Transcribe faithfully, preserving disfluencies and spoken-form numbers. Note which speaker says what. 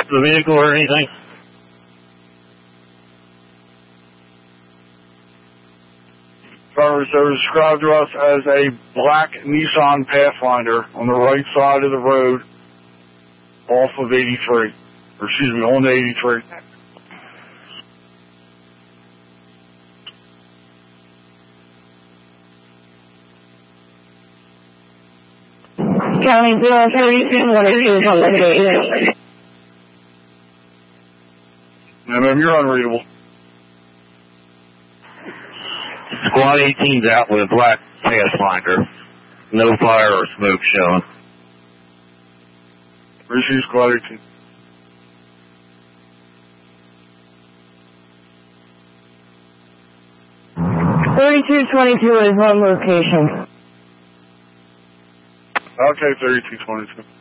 Speaker 1: the vehicle or anything?
Speaker 2: Drivers are described to us as a black Nissan Pathfinder on the right side of the road off of eighty-three. Or excuse me, on the eighty-three.
Speaker 3: County zero thirty-two, what is your unlimited?
Speaker 2: No, ma'am, you're unreadable.
Speaker 1: Squad eighteen's out with a black Pathfinder. No fire or smoke showing.
Speaker 2: Receive Squad eighteen.
Speaker 3: thirty-two twenty-two is on location.
Speaker 2: Okay, thirty-two twenty-two.